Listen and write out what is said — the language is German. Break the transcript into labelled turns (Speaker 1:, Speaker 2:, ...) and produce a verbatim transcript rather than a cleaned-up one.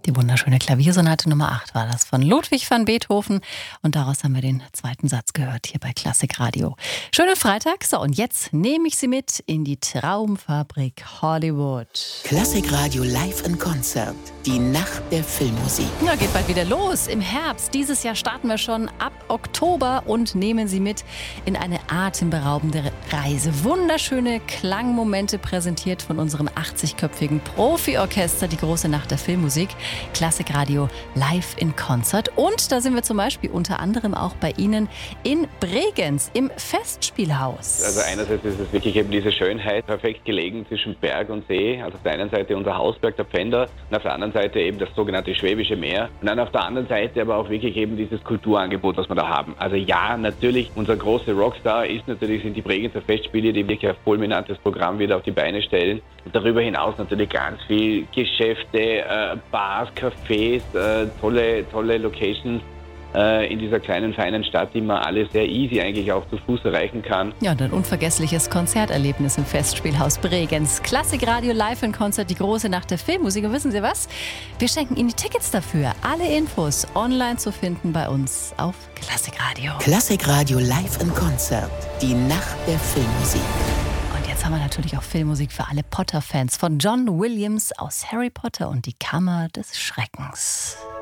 Speaker 1: Die wunderschöne Klaviersonate Nummer acht war das von Ludwig van Beethoven. Und daraus haben wir den zweiten Satz gehört hier bei Klassikradio. Schönen Freitag. So, und jetzt nehme ich Sie mit in die Traumfabrik Hollywood.
Speaker 2: Klassikradio live in Konzert. Die Nacht der Filmmusik.
Speaker 1: Ja, geht bald wieder los im Herbst. Dieses Jahr starten wir schon ab Oktober und nehmen Sie mit in eine atemberaubende Reise. Wunderschöne Klangmomente präsentiert von unserem achtzigköpfigen Profiorchester. Die große Nacht der Filmmusik. Klassikradio live in Konzert. Und da sind wir zum Beispiel unter anderem auch bei Ihnen in Bregenz im Festspielhaus.
Speaker 3: Also einerseits ist es wirklich eben diese Schönheit, perfekt gelegen zwischen Berg und See. Also auf der einen Seite unser Hausberg, der Pfänder, und auf der anderen Seite eben das sogenannte Schwäbische Meer. Und dann auf der anderen Seite aber auch wirklich eben dieses Kulturangebot, was wir da haben. Also ja, natürlich, unser großer Rockstar ist natürlich, sind die Bregenzer Festspiele, die wirklich ein fulminantes Programm wieder auf die Beine stellen. Und darüber hinaus natürlich ganz viel Geschäfte, äh, Bars, Cafés, äh, tolle, tolle Locations äh, in dieser kleinen, feinen Stadt, die man alle sehr easy eigentlich auch zu Fuß erreichen kann.
Speaker 1: Ja, und ein unvergessliches Konzerterlebnis im Festspielhaus Bregenz. Klassikradio live in Konzert, die große Nacht der Filmmusik. Und wissen Sie was? Wir schenken Ihnen die Tickets dafür. Alle Infos online zu finden bei uns auf Klassikradio.
Speaker 2: Klassikradio live in Konzert. Die Nacht der Filmmusik.
Speaker 1: Jetzt haben wir natürlich auch Filmmusik für alle Potter-Fans von John Williams aus Harry Potter und die Kammer des Schreckens.